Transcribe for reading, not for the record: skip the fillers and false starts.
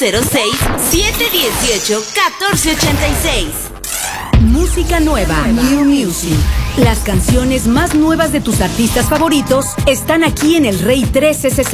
806-718-1486. Música nueva, New Music. Las canciones más nuevas de tus artistas favoritos están aquí en el Rey 1360.